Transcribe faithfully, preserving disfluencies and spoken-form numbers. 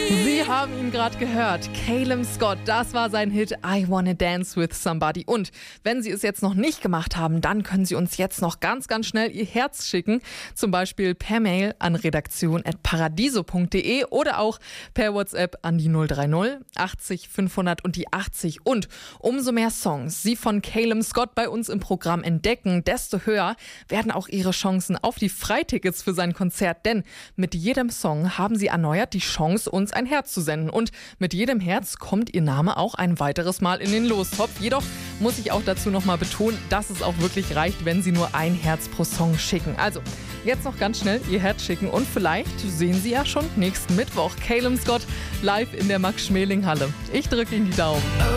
Sie haben ihn gerade gehört. Calum Scott, das war sein Hit I Wanna Dance with Somebody. Und wenn Sie es jetzt noch nicht gemacht haben, dann können Sie uns jetzt noch ganz, ganz schnell Ihr Herz schicken. Zum Beispiel per Mail an redaktion at paradiso punkt de oder auch per WhatsApp an die null drei null achtzig fünfhundert und die achtzig. Und umso mehr Songs Sie von Calum Scott bei uns im Programm entdecken, desto höher werden auch Ihre Chancen auf die Freitickets für sein Konzert. Denn mit jedem Song haben Sie erneuert die Chance, uns ein Herz zu senden. Und mit jedem Herz kommt Ihr Name auch ein weiteres Mal in den Lostopf. Jedoch muss ich auch dazu nochmal betonen, dass es auch wirklich reicht, wenn Sie nur ein Herz pro Song schicken. Also jetzt noch ganz schnell Ihr Herz schicken und vielleicht sehen Sie ja schon nächsten Mittwoch Calum Scott live in der Max-Schmeling-Halle. Ich drücke Ihnen die Daumen.